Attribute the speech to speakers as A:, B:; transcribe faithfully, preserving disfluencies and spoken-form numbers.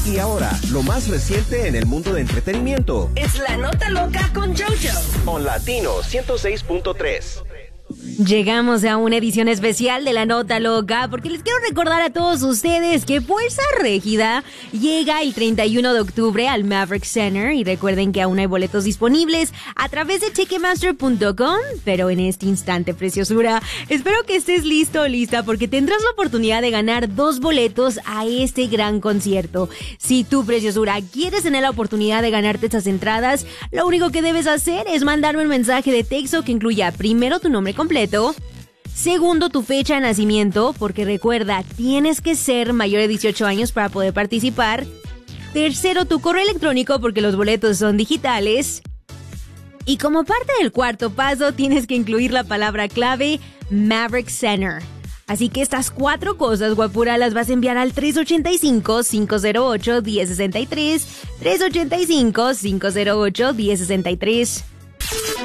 A: Y ahora, lo más reciente en el mundo de entretenimiento.
B: Es La Nota Loca con JoJo.
A: On Latino ciento seis punto tres.
C: Llegamos a una edición especial de La Nota Loca porque les quiero recordar a todos ustedes que Fuerza Régida llega el treinta y uno de octubre al Maverick Center y recuerden que aún hay boletos disponibles a través de ticketmaster punto com, pero en este instante, preciosura, espero que estés listo o lista porque tendrás la oportunidad de ganar dos boletos a este gran concierto. Si tú, preciosura, quieres tener la oportunidad de ganarte estas entradas, lo único que debes hacer es mandarme un mensaje de texto que incluya primero tu nombre completo, segundo, tu fecha de nacimiento, porque recuerda, tienes que ser mayor de dieciocho años para poder participar. Tercero, tu correo electrónico, porque los boletos son digitales. Y como parte del cuarto paso, tienes que incluir la palabra clave Maverick Center. Así que estas cuatro cosas, guapura, las vas a enviar al tres ocho cinco, cinco cero ocho, uno cero seis tres, tres ocho cinco, cinco cero ocho, uno cero seis tres.